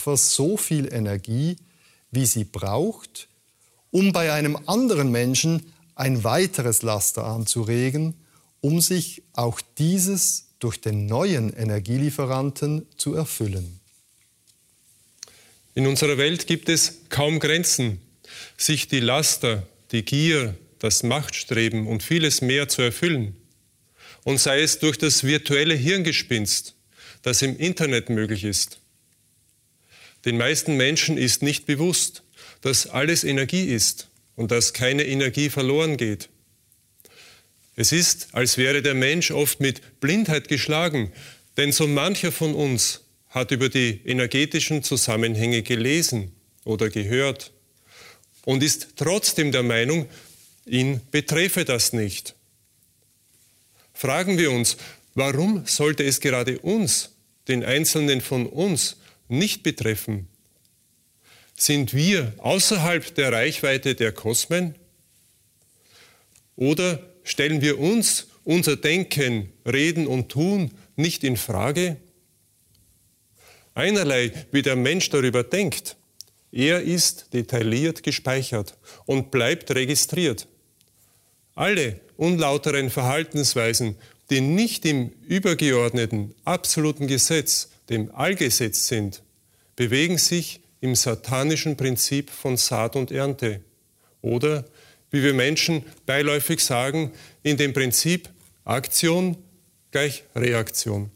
Opfer so viel Energie, wie sie braucht, um bei einem anderen Menschen ein weiteres Laster anzuregen, um sich auch dieses durch den neuen Energielieferanten zu erfüllen. In unserer Welt gibt es kaum Grenzen, sich die Laster, die Gier, das Machtstreben und vieles mehr zu erfüllen. Und sei es durch das virtuelle Hirngespinst, das im Internet möglich ist. Den meisten Menschen ist nicht bewusst, dass alles Energie ist und dass keine Energie verloren geht. Es ist, als wäre der Mensch oft mit Blindheit geschlagen, denn so mancher von uns hat über die energetischen Zusammenhänge gelesen oder gehört und ist trotzdem der Meinung, ihn betreffe das nicht. Fragen wir uns, warum sollte es gerade uns, den Einzelnen von uns, nicht betreffen? Sind wir außerhalb der Reichweite der Kosmen? Oder stellen wir uns, unser Denken, Reden und Tun nicht in Frage? Einerlei, wie der Mensch darüber denkt. Er ist detailliert gespeichert und bleibt registriert. Alle unlauteren Verhaltensweisen, die nicht im übergeordneten, absoluten Gesetz, dem Allgesetz sind, bewegen sich im satanischen Prinzip von Saat und Ernte. Oder, wie wir Menschen beiläufig sagen, in dem Prinzip Aktion gleich Reaktion.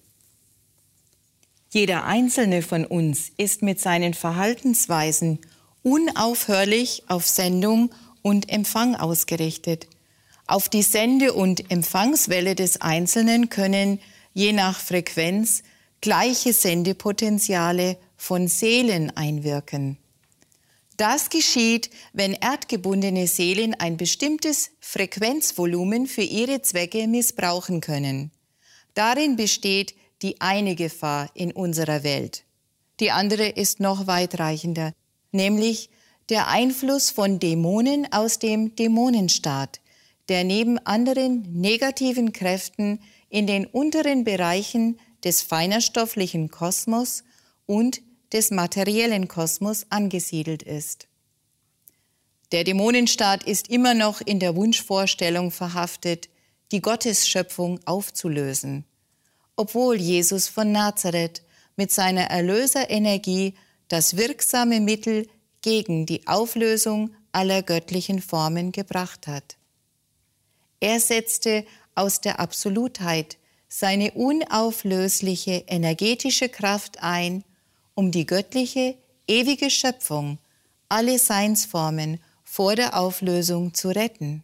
Jeder einzelne von uns ist mit seinen Verhaltensweisen unaufhörlich auf Sendung und Empfang ausgerichtet. Auf die Sende- und Empfangswelle des Einzelnen können, je nach Frequenz, gleiche Sendepotenziale von Seelen einwirken. Das geschieht, wenn erdgebundene Seelen ein bestimmtes Frequenzvolumen für ihre Zwecke missbrauchen können. Darin besteht die eine Gefahr in unserer Welt. Die andere ist noch weitreichender, nämlich der Einfluss von Dämonen aus dem Dämonenstaat, der neben anderen negativen Kräften in den unteren Bereichen des feinerstofflichen Kosmos und des materiellen Kosmos angesiedelt ist. Der Dämonenstaat ist immer noch in der Wunschvorstellung verhaftet, die Gottesschöpfung aufzulösen, obwohl Jesus von Nazareth mit seiner Erlöserenergie das wirksame Mittel gegen die Auflösung aller göttlichen Formen gebracht hat. Er setzte aus der Absolutheit seine unauflösliche energetische Kraft ein, um die göttliche, ewige Schöpfung, alle Seinsformen vor der Auflösung zu retten.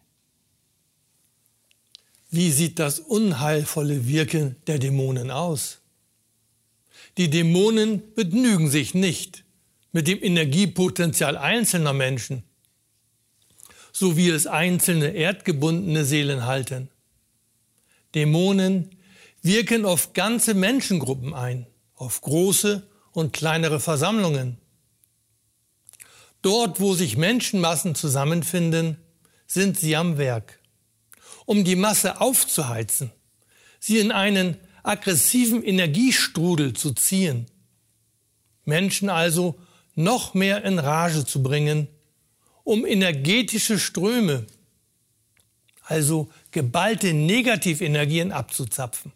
Wie sieht das unheilvolle Wirken der Dämonen aus? Die Dämonen begnügen sich nicht mit dem Energiepotenzial einzelner Menschen, so wie es einzelne erdgebundene Seelen halten. Dämonen wirken auf ganze Menschengruppen ein, auf große und kleinere Versammlungen. Dort, wo sich Menschenmassen zusammenfinden, sind sie am Werk, um die Masse aufzuheizen, sie in einen aggressiven Energiestrudel zu ziehen. Menschen also noch mehr in Rage zu bringen, um energetische Ströme, also geballte Negativenergien abzuzapfen.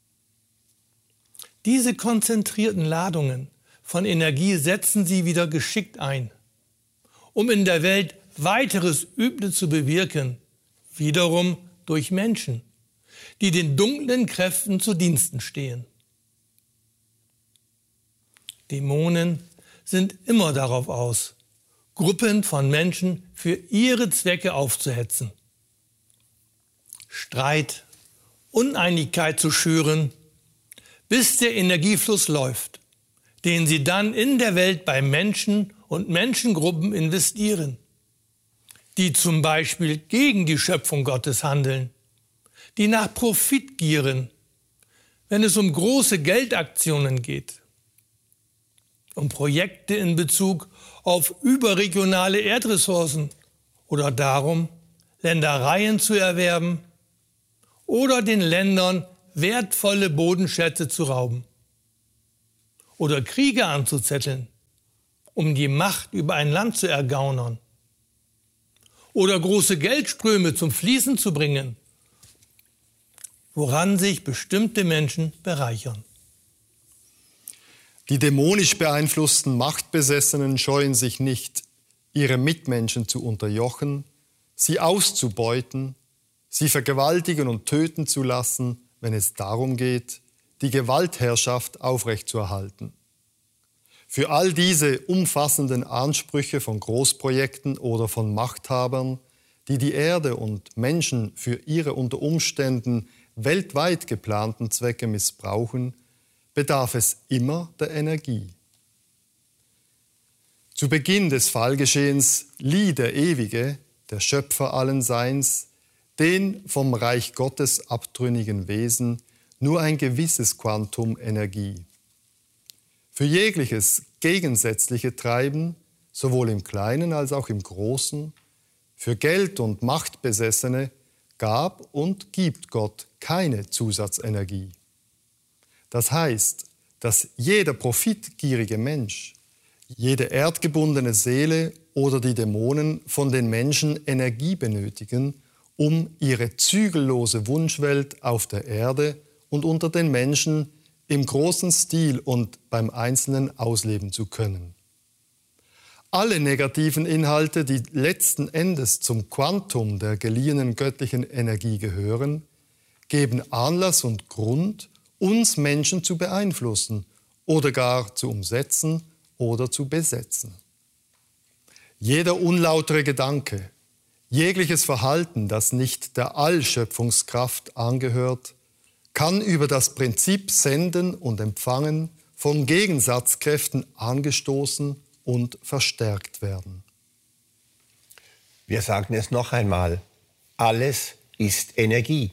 Diese konzentrierten Ladungen von Energie setzen sie wieder geschickt ein, um in der Welt weiteres Üble zu bewirken, wiederum durch Menschen, die den dunklen Kräften zu Diensten stehen. Dämonen sind immer darauf aus, Gruppen von Menschen für ihre Zwecke aufzuhetzen, Streit, Uneinigkeit zu schüren, bis der Energiefluss läuft, den sie dann in der Welt bei Menschen und Menschengruppen investieren, die zum Beispiel gegen die Schöpfung Gottes handeln, die nach Profit gieren, wenn es um große Geldaktionen geht, um Projekte in Bezug auf überregionale Erdressourcen oder darum, Ländereien zu erwerben oder den Ländern wertvolle Bodenschätze zu rauben oder Kriege anzuzetteln um die Macht über ein Land zu ergaunern oder große Geldströme zum Fließen zu bringen, woran sich bestimmte Menschen bereichern. Die dämonisch beeinflussten Machtbesessenen scheuen sich nicht, ihre Mitmenschen zu unterjochen, sie auszubeuten, sie vergewaltigen und töten zu lassen, wenn es darum geht, die Gewaltherrschaft aufrechtzuerhalten. Für all diese umfassenden Ansprüche von Großprojekten oder von Machthabern, die die Erde und Menschen für ihre unter Umständen weltweit geplanten Zwecke missbrauchen, bedarf es immer der Energie. Zu Beginn des Fallgeschehens lieh der Ewige, der Schöpfer allen Seins, den vom Reich Gottes abtrünnigen Wesen nur ein gewisses Quantum Energie. Für jegliches gegensätzliche Treiben, sowohl im Kleinen als auch im Großen, für Geld- und Machtbesessene gab und gibt Gott keine Zusatzenergie. Das heißt, dass jeder profitgierige Mensch, jede erdgebundene Seele oder die Dämonen von den Menschen Energie benötigen, um ihre zügellose Wunschwelt auf der Erde und unter den Menschen im großen Stil und beim Einzelnen ausleben zu können. Alle negativen Inhalte, die letzten Endes zum Quantum der geliehenen göttlichen Energie gehören, geben Anlass und Grund, uns Menschen zu beeinflussen oder gar zu umsetzen oder zu besetzen. Jeder unlautere Gedanke, jegliches Verhalten, das nicht der Allschöpfungskraft angehört, kann über das Prinzip Senden und Empfangen von Gegensatzkräften angestoßen und verstärkt werden. Wir sagen es noch einmal, alles ist Energie.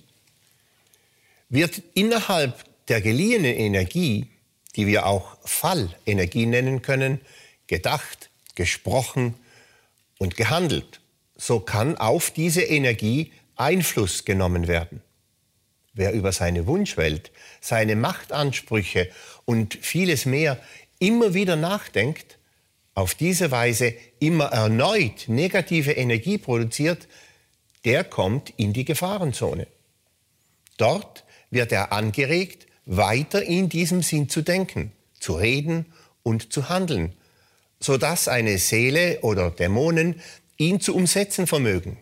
Wird innerhalb der geliehenen Energie, die wir auch Fallenergie nennen können, gedacht, gesprochen und gehandelt, so kann auf diese Energie Einfluss genommen werden. Wer über seine Wunschwelt, seine Machtansprüche und vieles mehr immer wieder nachdenkt, auf diese Weise immer erneut negative Energie produziert, der kommt in die Gefahrenzone. Dort wird er angeregt, weiter in diesem Sinn zu denken, zu reden und zu handeln, sodass eine Seele oder Dämonen ihn zu umsetzen vermögen.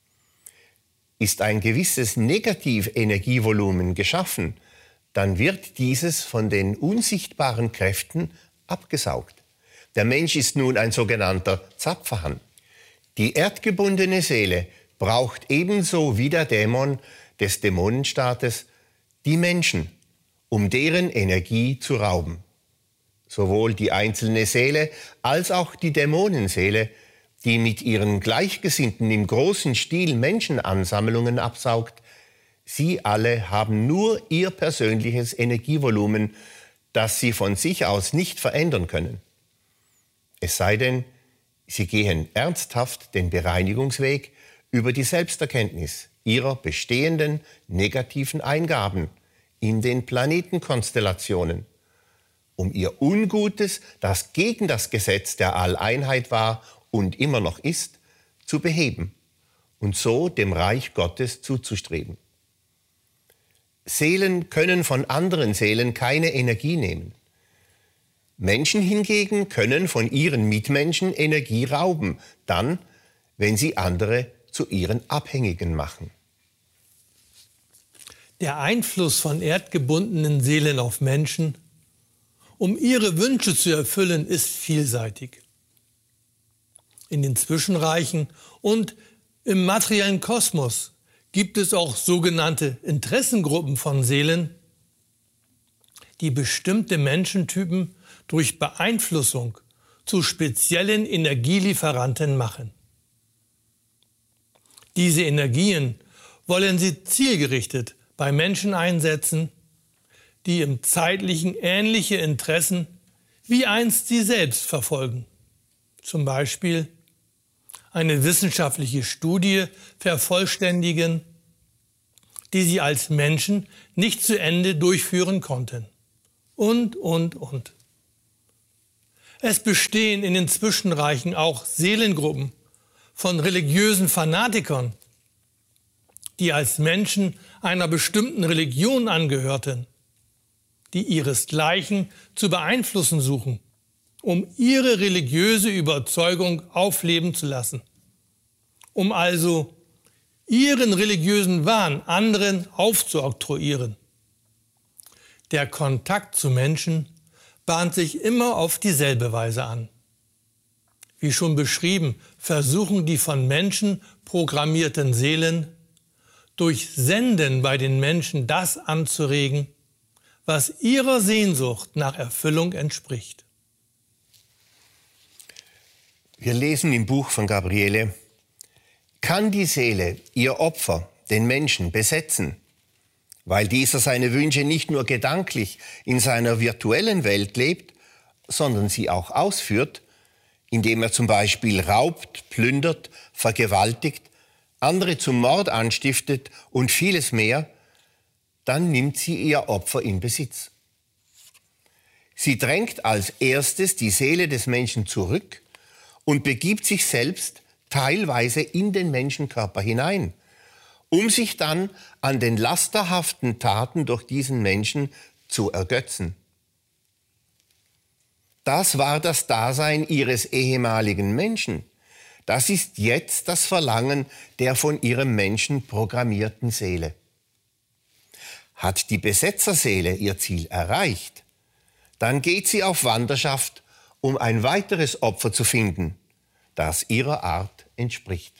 Ist ein gewisses Negativenergievolumen geschaffen, dann wird dieses von den unsichtbaren Kräften abgesaugt. Der Mensch ist nun ein sogenannter Zapfhahn. Die erdgebundene Seele braucht ebenso wie der Dämon des Dämonenstaates die Menschen, um deren Energie zu rauben. Sowohl die einzelne Seele als auch die Dämonenseele, die mit ihren Gleichgesinnten im großen Stil Menschenansammlungen absaugt, sie alle haben nur ihr persönliches Energievolumen, das sie von sich aus nicht verändern können. Es sei denn, sie gehen ernsthaft den Bereinigungsweg über die Selbsterkenntnis ihrer bestehenden negativen Eingaben in den Planetenkonstellationen, um ihr Ungutes, das gegen das Gesetz der Alleinheit war und immer noch ist, zu beheben und so dem Reich Gottes zuzustreben. Seelen können von anderen Seelen keine Energie nehmen. Menschen hingegen können von ihren Mitmenschen Energie rauben, dann, wenn sie andere zu ihren Abhängigen machen. Der Einfluss von erdgebundenen Seelen auf Menschen, um ihre Wünsche zu erfüllen, ist vielseitig. In den Zwischenreichen und im materiellen Kosmos gibt es auch sogenannte Interessengruppen von Seelen, die bestimmte Menschentypen durch Beeinflussung zu speziellen Energielieferanten machen. Diese Energien wollen sie zielgerichtet bei Menschen einsetzen, die im Zeitlichen ähnliche Interessen wie einst sie selbst verfolgen. Zum Beispiel eine wissenschaftliche Studie vervollständigen, die sie als Menschen nicht zu Ende durchführen konnten. Und. Es bestehen in den Zwischenreichen auch Seelengruppen von religiösen Fanatikern, die als Menschen einer bestimmten Religion angehörten, die ihresgleichen zu beeinflussen suchen, um ihre religiöse Überzeugung aufleben zu lassen, um also ihren religiösen Wahn anderen aufzuoktroyieren. Der Kontakt zu Menschen bahnt sich immer auf dieselbe Weise an. Wie schon beschrieben, versuchen die von Menschen programmierten Seelen durch Senden bei den Menschen das anzuregen, was ihrer Sehnsucht nach Erfüllung entspricht. Wir lesen im Buch von Gabriele: Kann die Seele ihr Opfer, den Menschen, besetzen, weil dieser seine Wünsche nicht nur gedanklich in seiner virtuellen Welt lebt, sondern sie auch ausführt, indem er zum Beispiel raubt, plündert, vergewaltigt, andere zum Mord anstiftet und vieles mehr, dann nimmt sie ihr Opfer in Besitz. Sie drängt als erstes die Seele des Menschen zurück und begibt sich selbst teilweise in den Menschenkörper hinein, um sich dann an den lasterhaften Taten durch diesen Menschen zu ergötzen. Das war das Dasein ihres ehemaligen Menschen. Das ist jetzt das Verlangen der von ihrem Menschen programmierten Seele. Hat die Besetzerseele ihr Ziel erreicht, dann geht sie auf Wanderschaft, um ein weiteres Opfer zu finden, das ihrer Art entspricht.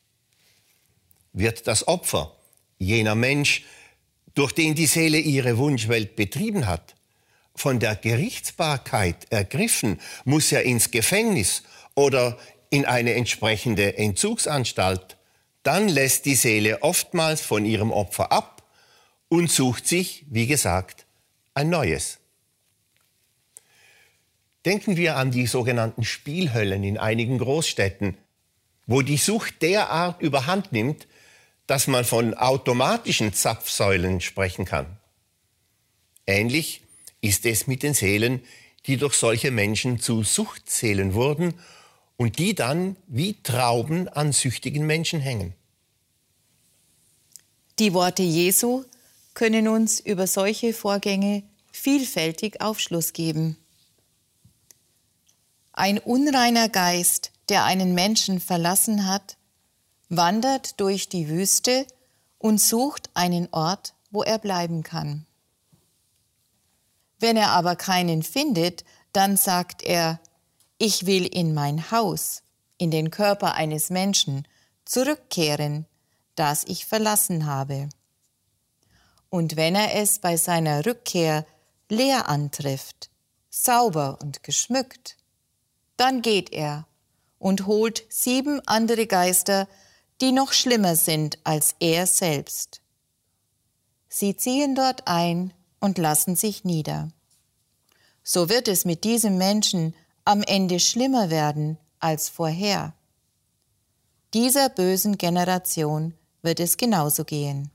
Wird das Opfer, jener Mensch, durch den die Seele ihre Wunschwelt betrieben hat, von der Gerichtsbarkeit ergriffen, muss er ins Gefängnis oder in eine entsprechende Entzugsanstalt, dann lässt die Seele oftmals von ihrem Opfer ab und sucht sich, wie gesagt, ein neues. Denken wir an die sogenannten Spielhöllen in einigen Großstädten, wo die Sucht derart überhand nimmt, dass man von automatischen Zapfsäulen sprechen kann. Ähnlich ist es mit den Seelen, die durch solche Menschen zu Suchtseelen wurden und die dann wie Trauben an süchtigen Menschen hängen. Die Worte Jesu können uns über solche Vorgänge vielfältig Aufschluss geben. Ein unreiner Geist, der einen Menschen verlassen hat, wandert durch die Wüste und sucht einen Ort, wo er bleiben kann. Wenn er aber keinen findet, dann sagt er: Ich will in mein Haus, in den Körper eines Menschen, zurückkehren, das ich verlassen habe. Und wenn er es bei seiner Rückkehr leer antrifft, sauber und geschmückt, dann geht er und holt 7 andere Geister, die noch schlimmer sind als er selbst. Sie ziehen dort ein und lassen sich nieder. So wird es mit diesem Menschen am Ende schlimmer werden als vorher. Dieser bösen Generation wird es genauso gehen.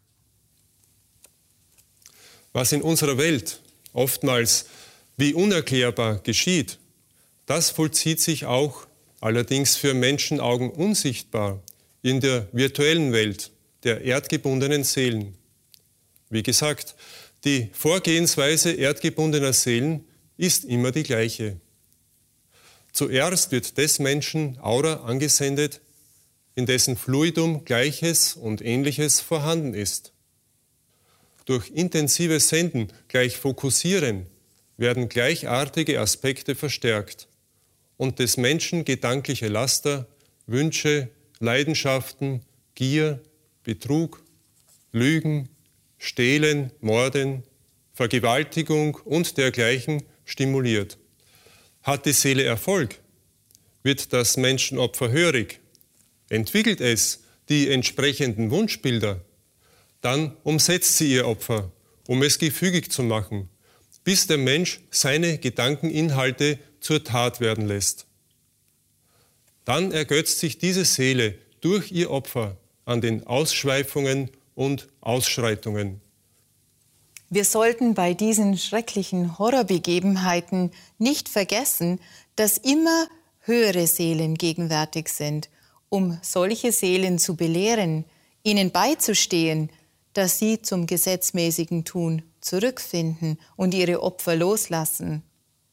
Was in unserer Welt oftmals wie unerklärbar geschieht, das vollzieht sich auch, allerdings für Menschenaugen unsichtbar, in der virtuellen Welt der erdgebundenen Seelen. Wie gesagt, die Vorgehensweise erdgebundener Seelen ist immer die gleiche. Zuerst wird des Menschen Aura angesendet, in dessen Fluidum Gleiches und Ähnliches vorhanden ist. Durch intensives Senden, gleich Fokussieren, werden gleichartige Aspekte verstärkt und des Menschen gedankliche Laster, Wünsche, Leidenschaften, Gier, Betrug, Lügen, Stehlen, Morden, Vergewaltigung und dergleichen stimuliert. Hat die Seele Erfolg? Wird das Menschenopfer hörig? Entwickelt es die entsprechenden Wunschbilder? Dann umsetzt sie ihr Opfer, um es gefügig zu machen, bis der Mensch seine Gedankeninhalte zur Tat werden lässt. Dann ergötzt sich diese Seele durch ihr Opfer an den Ausschweifungen und Ausschreitungen. Wir sollten bei diesen schrecklichen Horrorbegebenheiten nicht vergessen, dass immer höhere Seelen gegenwärtig sind, um solche Seelen zu belehren, ihnen beizustehen, dass sie zum gesetzmäßigen Tun zurückfinden und ihre Opfer loslassen.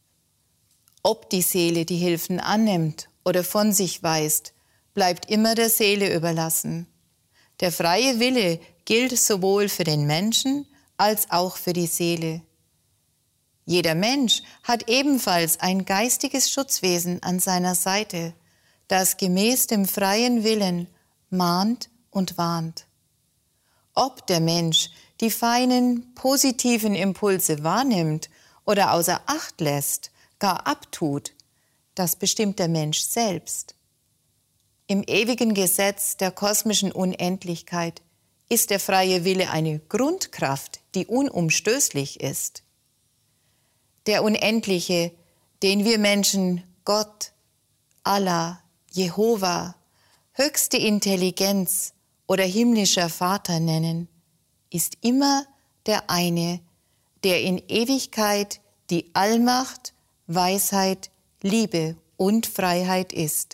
Ob die Seele die Hilfen annimmt oder von sich weist, bleibt immer der Seele überlassen. Der freie Wille gilt sowohl für den Menschen als auch für die Seele. Jeder Mensch hat ebenfalls ein geistiges Schutzwesen an seiner Seite, das gemäß dem freien Willen mahnt und warnt. Ob der Mensch die feinen, positiven Impulse wahrnimmt oder außer Acht lässt, gar abtut, das bestimmt der Mensch selbst. Im ewigen Gesetz der kosmischen Unendlichkeit ist der freie Wille eine Grundkraft, die unumstößlich ist. Der Unendliche, den wir Menschen Gott, Allah, Jehova, höchste Intelligenz oder himmlischer Vater nennen, ist immer der eine, der in Ewigkeit die Allmacht, Weisheit, Liebe und Freiheit ist.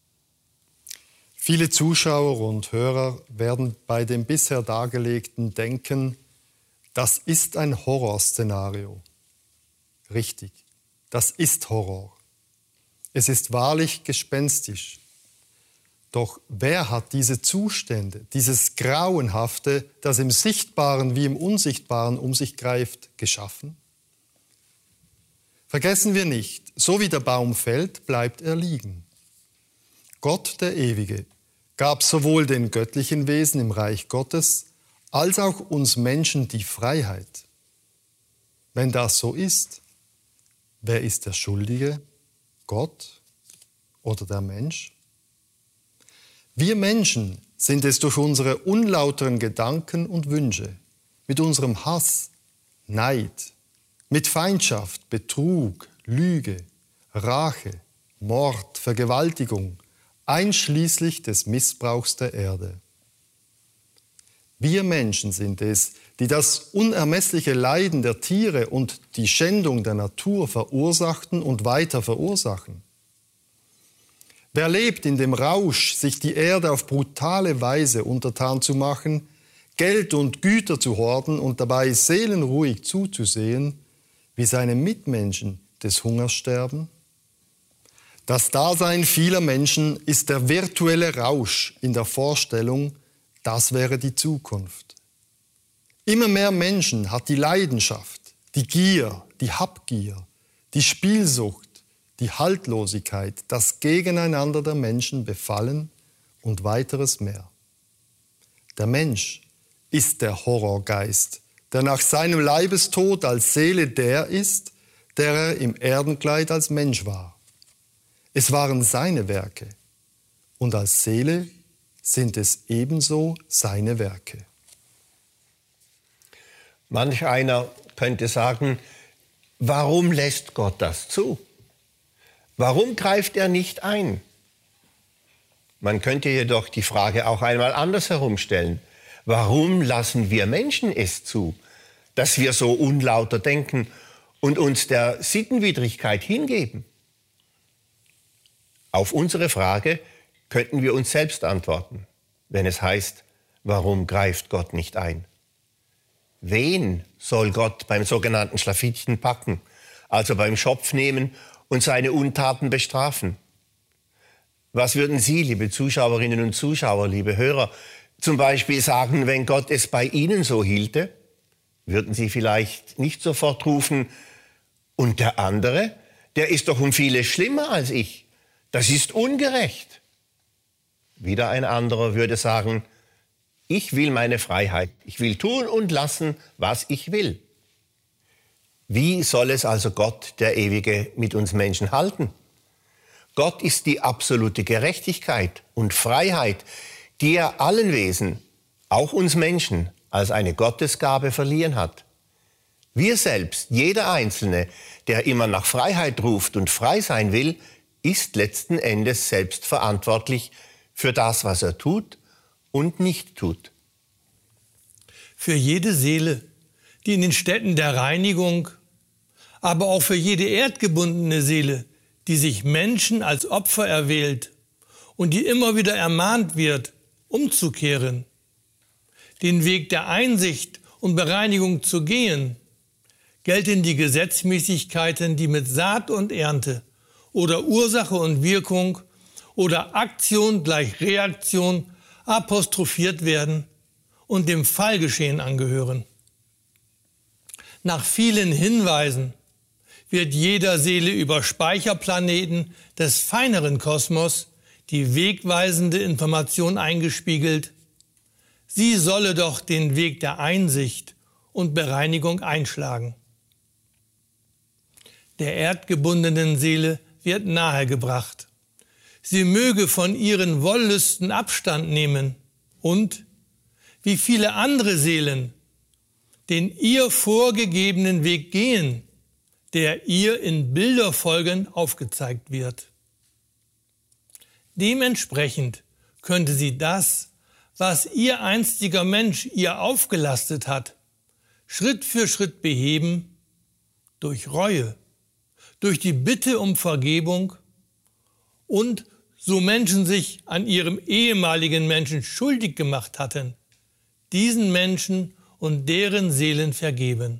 Viele Zuschauer und Hörer werden bei dem bisher Dargelegten denken, das ist ein Horrorszenario. Richtig, das ist Horror. Es ist wahrlich gespenstisch. Doch wer hat diese Zustände, dieses Grauenhafte, das im Sichtbaren wie im Unsichtbaren um sich greift, geschaffen? Vergessen wir nicht, so wie der Baum fällt, bleibt er liegen. Gott, der Ewige, gab sowohl den göttlichen Wesen im Reich Gottes als auch uns Menschen die Freiheit. Wenn das so ist, wer ist der Schuldige? Gott oder der Mensch? Wir Menschen sind es durch unsere unlauteren Gedanken und Wünsche, mit unserem Hass, Neid, mit Feindschaft, Betrug, Lüge, Rache, Mord, Vergewaltigung, einschließlich des Missbrauchs der Erde. Wir Menschen sind es, die das unermessliche Leiden der Tiere und die Schändung der Natur verursachten und weiter verursachen. Wer lebt in dem Rausch, sich die Erde auf brutale Weise untertan zu machen, Geld und Güter zu horten und dabei seelenruhig zuzusehen, wie seine Mitmenschen des Hungers sterben? Das Dasein vieler Menschen ist der virtuelle Rausch in der Vorstellung, das wäre die Zukunft. Immer mehr Menschen hat die Leidenschaft, die Gier, die Habgier, die Spielsucht, die Haltlosigkeit, das Gegeneinander der Menschen befallen und weiteres mehr. Der Mensch ist der Horrorgeist, der nach seinem Leibestod als Seele der ist, der er im Erdenkleid als Mensch war. Es waren seine Werke und als Seele sind es ebenso seine Werke. Manch einer könnte sagen, warum lässt Gott das zu? Warum greift er nicht ein? Man könnte jedoch die Frage auch einmal andersherum stellen. Warum lassen wir Menschen es zu, dass wir so unlauter denken und uns der Sittenwidrigkeit hingeben? Auf unsere Frage könnten wir uns selbst antworten, wenn es heißt, warum greift Gott nicht ein? Wen soll Gott beim sogenannten Schlafittchen packen, also beim Schopf nehmen und seine Untaten bestrafen? Was würden Sie, liebe Zuschauerinnen und Zuschauer, liebe Hörer, zum Beispiel sagen, wenn Gott es bei Ihnen so hielte? Würden Sie vielleicht nicht sofort rufen, und der andere, der ist doch um vieles schlimmer als ich. Das ist ungerecht. Wieder ein anderer würde sagen, ich will meine Freiheit. Ich will tun und lassen, was ich will. Wie soll es also Gott, der Ewige, mit uns Menschen halten? Gott ist die absolute Gerechtigkeit und Freiheit, die er allen Wesen, auch uns Menschen, als eine Gottesgabe verliehen hat. Wir selbst, jeder Einzelne, der immer nach Freiheit ruft und frei sein will, ist letzten Endes selbst verantwortlich für das, was er tut und nicht tut. Für jede Seele, die in den Städten der Reinigung, aber auch für jede erdgebundene Seele, die sich Menschen als Opfer erwählt und die immer wieder ermahnt wird, umzukehren, den Weg der Einsicht und Bereinigung zu gehen, gelten die Gesetzmäßigkeiten, die mit Saat und Ernte oder Ursache und Wirkung oder Aktion gleich Reaktion apostrophiert werden und dem Fallgeschehen angehören. Nach vielen Hinweisen wird jeder Seele über Speicherplaneten des feineren Kosmos die wegweisende Information eingespiegelt, sie solle doch den Weg der Einsicht und Bereinigung einschlagen. Der erdgebundenen Seele wird nahegebracht, sie möge von ihren Wollüsten Abstand nehmen und, wie viele andere Seelen, den ihr vorgegebenen Weg gehen, der ihr in Bilderfolgen aufgezeigt wird. Dementsprechend könnte sie das, was ihr einstiger Mensch ihr aufgelastet hat, Schritt für Schritt beheben, durch Reue, durch die Bitte um Vergebung und, so Menschen sich an ihrem ehemaligen Menschen schuldig gemacht hatten, diesen Menschen und deren Seelen vergeben.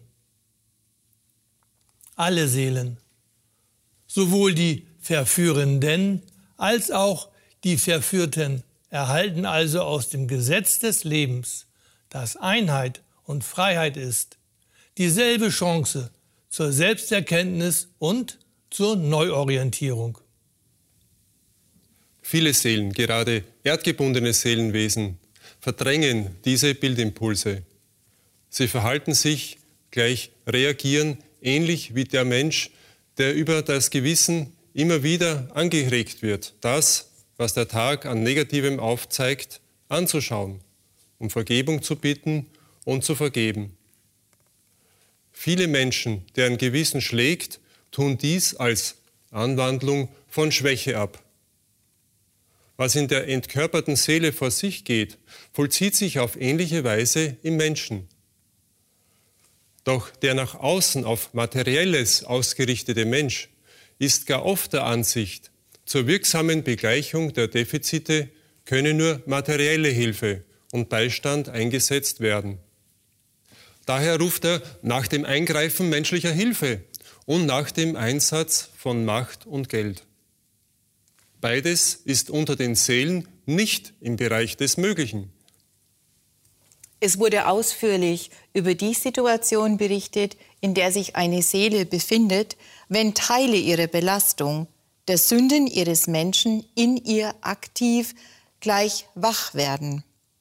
Alle Seelen, sowohl die Verführenden als auch die Verführten, erhalten also aus dem Gesetz des Lebens, das Einheit und Freiheit ist, dieselbe Chance zur Selbsterkenntnis und zur Neuorientierung. Viele Seelen, gerade erdgebundene Seelenwesen, verdrängen diese Bildimpulse. Sie verhalten sich, gleich reagieren, ähnlich wie der Mensch, der über das Gewissen immer wieder angeregt wird, das, was der Tag an Negativem aufzeigt, anzuschauen, um Vergebung zu bitten und zu vergeben. Viele Menschen, deren Gewissen schlägt, tun dies als Anwandlung von Schwäche ab. Was in der entkörperten Seele vor sich geht, vollzieht sich auf ähnliche Weise im Menschen. Doch der nach außen auf Materielles ausgerichtete Mensch ist gar oft der Ansicht, zur wirksamen Begleichung der Defizite könne nur materielle Hilfe und Beistand eingesetzt werden. Daher ruft er nach dem Eingreifen menschlicher Hilfe und nach dem Einsatz von Macht und Geld. Beides ist unter den Seelen nicht im Bereich des Möglichen. Es wurde ausführlich über die Situation berichtet, in der sich eine Seele befindet, wenn Teile ihrer Belastung, der Sünden ihres Menschen in ihr aktiv gleich wach werden.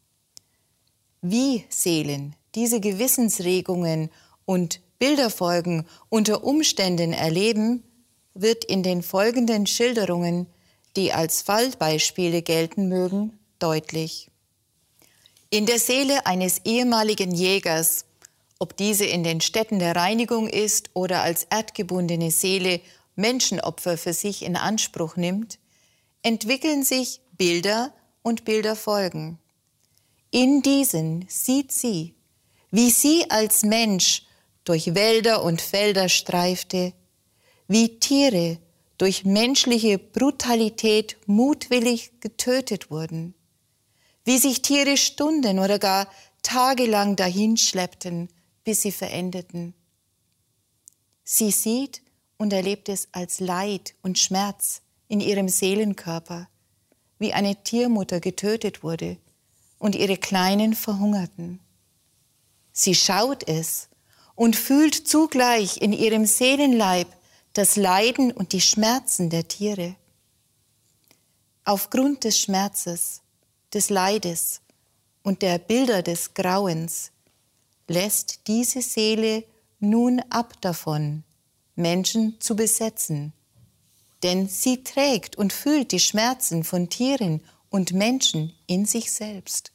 Wie Seelen diese Gewissensregungen und Bilderfolgen unter Umständen erleben, wird in den folgenden Schilderungen, die als Fallbeispiele gelten mögen, deutlich. In der Seele eines ehemaligen Jägers, ob diese in den Stätten der Reinigung ist oder als erdgebundene Seele Menschenopfer für sich in Anspruch nimmt, entwickeln sich Bilder und Bilderfolgen. In diesen sieht sie, wie sie als Mensch durch Wälder und Felder streifte, wie Tiere durch menschliche Brutalität mutwillig getötet wurden, wie sich Tiere Stunden oder gar tagelang dahinschleppten, bis sie verendeten. Sie sieht und erlebt es als Leid und Schmerz in ihrem Seelenkörper, wie eine Tiermutter getötet wurde und ihre Kleinen verhungerten. Sie schaut es und fühlt zugleich in ihrem Seelenleib das Leiden und die Schmerzen der Tiere. Aufgrund des Schmerzes, des Leides und der Bilder des Grauens lässt diese Seele nun ab davon, Menschen zu besetzen, denn sie trägt und fühlt die Schmerzen von Tieren und Menschen in sich selbst.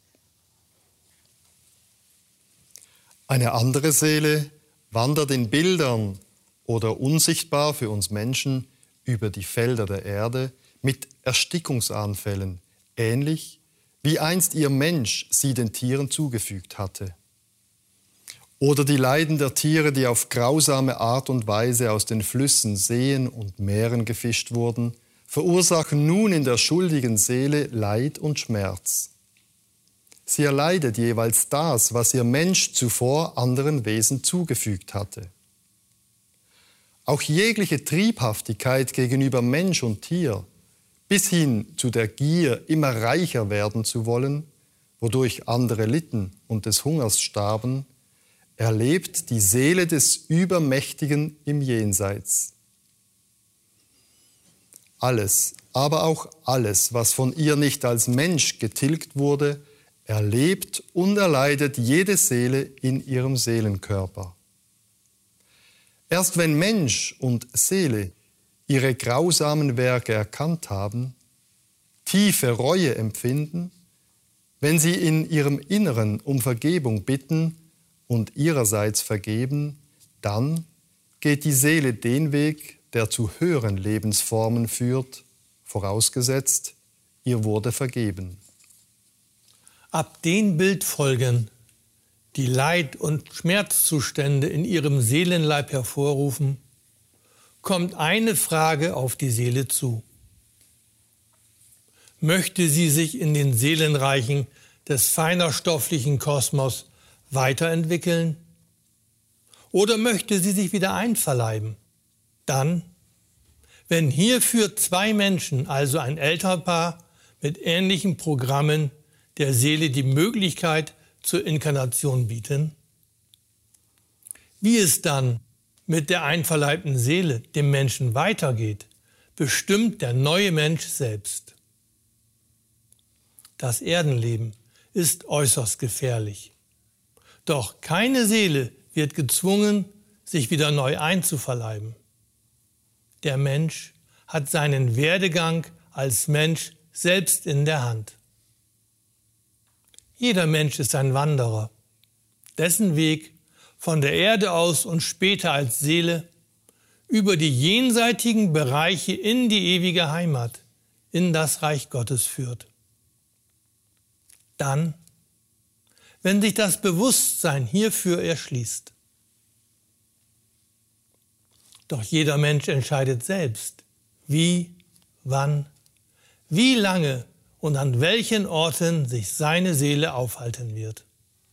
Eine andere Seele wandert in Bildern oder unsichtbar für uns Menschen über die Felder der Erde mit Erstickungsanfällen, ähnlich wie einst ihr Mensch sie den Tieren zugefügt hatte. Oder die Leiden der Tiere, die auf grausame Art und Weise aus den Flüssen, Seen und Meeren gefischt wurden, verursachen nun in der schuldigen Seele Leid und Schmerz. Sie erleidet jeweils das, was ihr Mensch zuvor anderen Wesen zugefügt hatte. Auch jegliche Triebhaftigkeit gegenüber Mensch und Tier, bis hin zu der Gier, immer reicher werden zu wollen, wodurch andere litten und des Hungers starben, erlebt die Seele des Übermächtigen im Jenseits. Alles, aber auch alles, was von ihr nicht als Mensch getilgt wurde, erlebt und erleidet jede Seele in ihrem Seelenkörper. Erst wenn Mensch und Seele ihre grausamen Werke erkannt haben, tiefe Reue empfinden, wenn sie in ihrem Inneren um Vergebung bitten und ihrerseits vergeben, dann geht die Seele den Weg, der zu höheren Lebensformen führt, vorausgesetzt, ihr wurde vergeben. Ab dem Bild folgen, die Leid- und Schmerzzustände in ihrem Seelenleib hervorrufen, kommt eine Frage auf die Seele zu. Möchte sie sich in den Seelenreichen des feinerstofflichen Kosmos weiterentwickeln? Oder möchte sie sich wieder einverleiben? Dann, wenn hierfür zwei Menschen, also ein Elternpaar mit ähnlichen Programmen, der Seele die Möglichkeit zur Inkarnation bieten? Wie es dann mit der einverleibten Seele, dem Menschen, weitergeht, bestimmt der neue Mensch selbst. Das Erdenleben ist äußerst gefährlich. Doch keine Seele wird gezwungen, sich wieder neu einzuverleiben. Der Mensch hat seinen Werdegang als Mensch selbst in der Hand. Jeder Mensch ist ein Wanderer, dessen Weg von der Erde aus und später als Seele über die jenseitigen Bereiche in die ewige Heimat, in das Reich Gottes führt. Dann, wenn sich das Bewusstsein hierfür erschließt. Doch jeder Mensch entscheidet selbst, wie, wann, wie lange und an welchen Orten sich seine Seele aufhalten wird.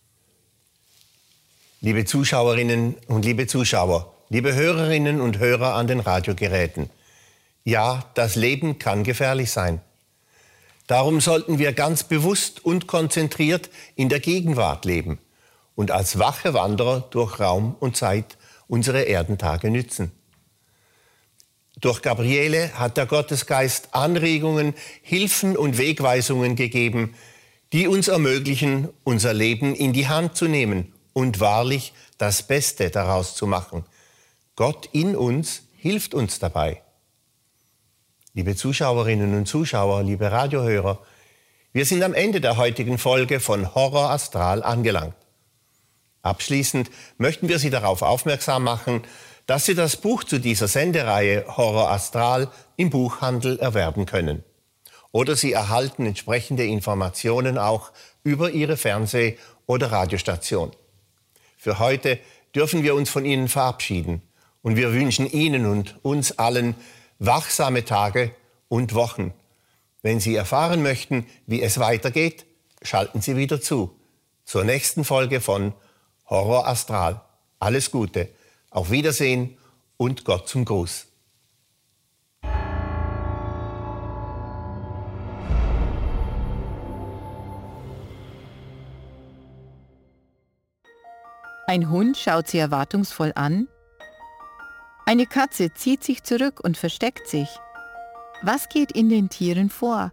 Liebe Zuschauerinnen und liebe Zuschauer, liebe Hörerinnen und Hörer an den Radiogeräten, ja, das Leben kann gefährlich sein. Darum sollten wir ganz bewusst und konzentriert in der Gegenwart leben und als wache Wanderer durch Raum und Zeit unsere Erdentage nützen. Durch Gabriele hat der Gottesgeist Anregungen, Hilfen und Wegweisungen gegeben, die uns ermöglichen, unser Leben in die Hand zu nehmen und wahrlich das Beste daraus zu machen. Gott in uns hilft uns dabei. Liebe Zuschauerinnen und Zuschauer, liebe Radiohörer, wir sind am Ende der heutigen Folge von Horror Astral angelangt. Abschließend möchten wir Sie darauf aufmerksam machen, dass Sie das Buch zu dieser Sendereihe Horror Astral im Buchhandel erwerben können. Oder Sie erhalten entsprechende Informationen auch über Ihre Fernseh- oder Radiostation. Für heute dürfen wir uns von Ihnen verabschieden und wir wünschen Ihnen und uns allen wachsame Tage und Wochen. Wenn Sie erfahren möchten, wie es weitergeht, schalten Sie wieder zu. Zur nächsten Folge von Horror Astral. Alles Gute, auf Wiedersehen und Gott zum Gruß. Ein Hund schaut sie erwartungsvoll an. Eine Katze zieht sich zurück und versteckt sich. Was geht in den Tieren vor?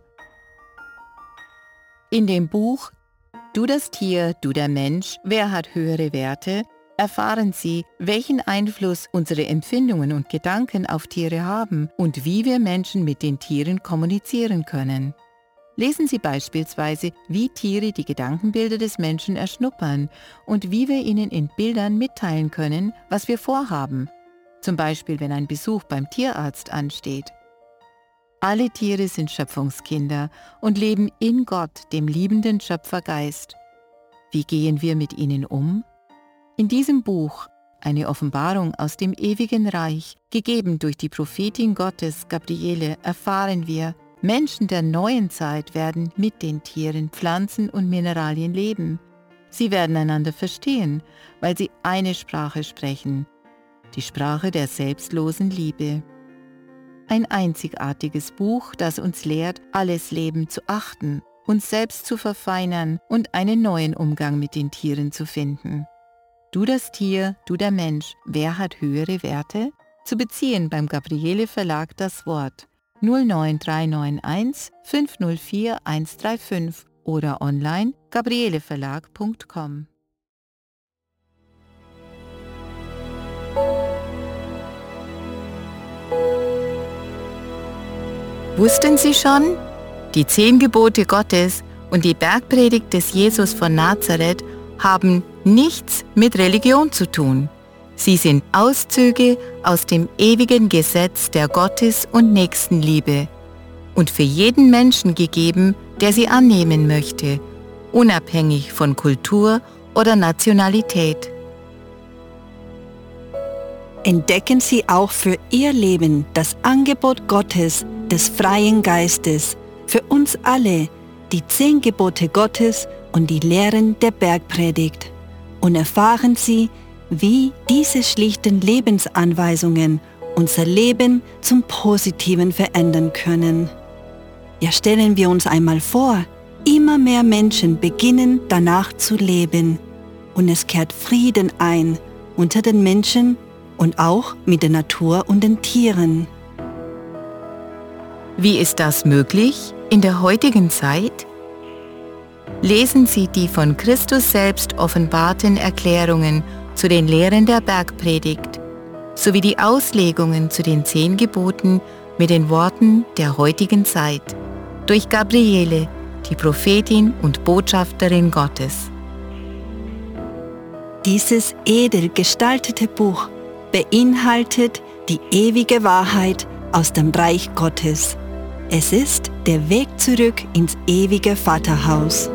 In dem Buch Du das Tier, du der Mensch, wer hat höhere Werte? Erfahren Sie, welchen Einfluss unsere Empfindungen und Gedanken auf Tiere haben und wie wir Menschen mit den Tieren kommunizieren können. Lesen Sie beispielsweise, wie Tiere die Gedankenbilder des Menschen erschnuppern und wie wir ihnen in Bildern mitteilen können, was wir vorhaben. Zum Beispiel, wenn ein Besuch beim Tierarzt ansteht. Alle Tiere sind Schöpfungskinder und leben in Gott, dem liebenden Schöpfergeist. Wie gehen wir mit ihnen um? In diesem Buch, eine Offenbarung aus dem ewigen Reich, gegeben durch die Prophetin Gottes Gabriele, erfahren wir, Menschen der neuen Zeit werden mit den Tieren, Pflanzen und Mineralien leben. Sie werden einander verstehen, weil sie eine Sprache sprechen, die Sprache der selbstlosen Liebe. Ein einzigartiges Buch, das uns lehrt, alles Leben zu achten, uns selbst zu verfeinern und einen neuen Umgang mit den Tieren zu finden. Du das Tier, du der Mensch, wer hat höhere Werte? Zu beziehen beim Gabriele Verlag das Wort 09391 504 135 oder online gabrieleverlag.com. Wussten Sie schon? Die 10 Gebote Gottes und die Bergpredigt des Jesus von Nazareth haben nichts mit Religion zu tun. Sie sind Auszüge aus dem ewigen Gesetz der Gottes- und Nächstenliebe und für jeden Menschen gegeben, der sie annehmen möchte, unabhängig von Kultur oder Nationalität. Entdecken Sie auch für Ihr Leben das Angebot Gottes, des freien Geistes, für uns alle, die 10 Gebote Gottes und die Lehren der Bergpredigt. Und erfahren Sie, wie diese schlichten Lebensanweisungen unser Leben zum Positiven verändern können. Ja, stellen wir uns einmal vor, immer mehr Menschen beginnen danach zu leben und es kehrt Frieden ein unter den Menschen und auch mit der Natur und den Tieren. Wie ist das möglich in der heutigen Zeit? Lesen Sie die von Christus selbst offenbarten Erklärungen zu den Lehren der Bergpredigt sowie die Auslegungen zu den 10 Geboten mit den Worten der heutigen Zeit durch Gabriele, die Prophetin und Botschafterin Gottes. Dieses edel gestaltete Buch beinhaltet die ewige Wahrheit aus dem Reich Gottes. Es ist der Weg zurück ins ewige Vaterhaus.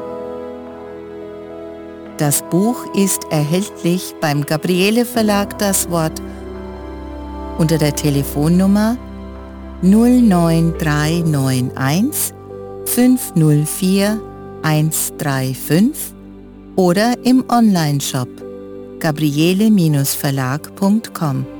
Das Buch ist erhältlich beim Gabriele Verlag das Wort unter der Telefonnummer 09391 504 135 oder im Onlineshop gabriele-verlag.com.